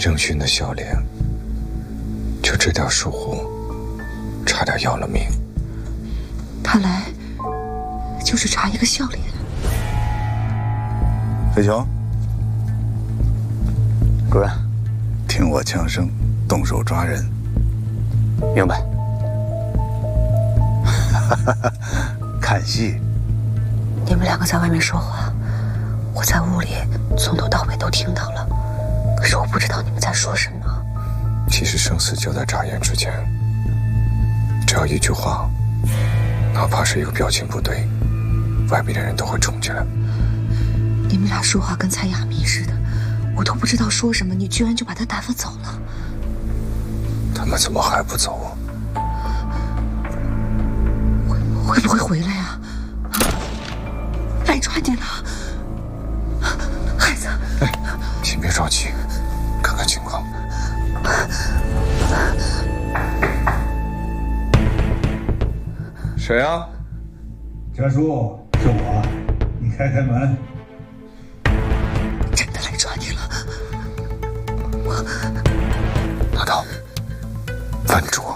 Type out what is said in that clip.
正勋的笑脸，就这条疏忽，差点要了命。 他来就是差一个笑脸。 飞雄， 主任， 听我枪声，动手抓人。 明白。 看戏。 你们两个在外面说话，我在屋里从头到尾都听到了，可是我不知道你们在说什么。 其实生死就在眨眼之间，只要一句话，哪怕是一个表情不对，外面的人都会冲进来。 你们俩说话跟猜哑谜似的，我都不知道说什么，你居然就把他打发走了。 他们怎么还不走？ 会不会回来呀？来抓你了，孩子。 哎，先别着急，看看情况。谁啊？ 家叔，是我，你开开门。 真的来抓你了。 拿刀，稳住。